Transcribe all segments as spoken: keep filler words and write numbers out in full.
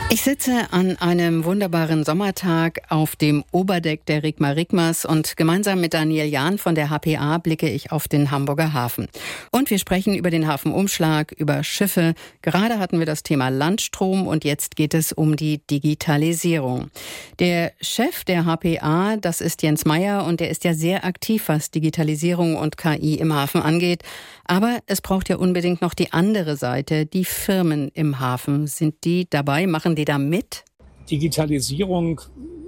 Ich sitze an einem wunderbaren Sommertag auf dem Oberdeck der Rigma-Rigmas und gemeinsam mit Daniel Jahn von der H P A blicke ich auf den Hamburger Hafen. Und wir sprechen über den Hafenumschlag, über Schiffe. Gerade hatten wir das Thema Landstrom und jetzt geht es um die Digitalisierung. Der Chef der H P A, das ist Jens Meyer und der ist ja sehr aktiv, was Digitalisierung und K I im Hafen angeht. Aber es braucht ja unbedingt noch die andere Seite, die Firmen im Hafen. Sind die dabei? Machen die da mit? Digitalisierung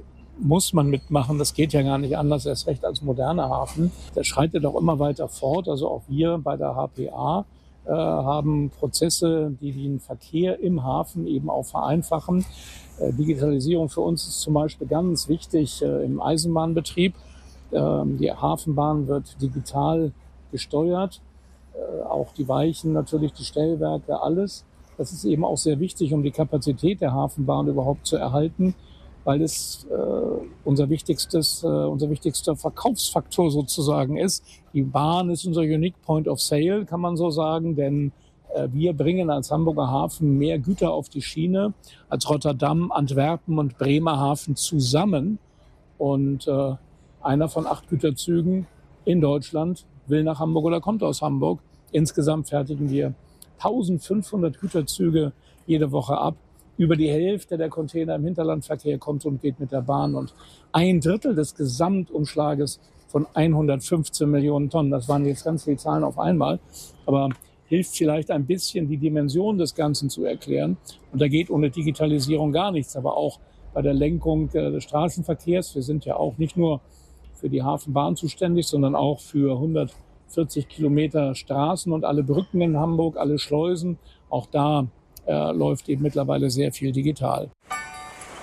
muss man mitmachen. Das geht ja gar nicht anders, erst recht als moderner Hafen. Der schreitet auch immer weiter fort. Also auch wir bei der H P A äh, haben Prozesse, die den Verkehr im Hafen eben auch vereinfachen. Äh, Digitalisierung für uns ist zum Beispiel ganz wichtig äh, im Eisenbahnbetrieb. Äh, die Hafenbahn wird digital gesteuert. Äh, auch die Weichen, natürlich die Stellwerke, alles. Das ist eben auch sehr wichtig, um die Kapazität der Hafenbahn überhaupt zu erhalten, weil es äh, unser wichtigstes, äh, unser wichtigster Verkaufsfaktor sozusagen ist. Die Bahn ist unser Unique Point of Sale, kann man so sagen, denn äh, wir bringen als Hamburger Hafen mehr Güter auf die Schiene als Rotterdam, Antwerpen und Bremerhaven zusammen. Und äh, einer von acht Güterzügen in Deutschland will nach Hamburg oder kommt aus Hamburg. Insgesamt fertigen wir eintausendfünfhundert Güterzüge jede Woche ab. Über die Hälfte der Container im Hinterlandverkehr kommt und geht mit der Bahn. Und ein Drittel des Gesamtumschlages von hundertfünfzehn Millionen Tonnen, das waren jetzt ganz viele Zahlen auf einmal, aber hilft vielleicht ein bisschen, die Dimension des Ganzen zu erklären. Und da geht ohne Digitalisierung gar nichts, aber auch bei der Lenkung des Straßenverkehrs. Wir sind ja auch nicht nur für die Hafenbahn zuständig, sondern auch für hundertvierzig Kilometer Straßen und alle Brücken in Hamburg, alle Schleusen. Auch da äh, läuft eben mittlerweile sehr viel digital.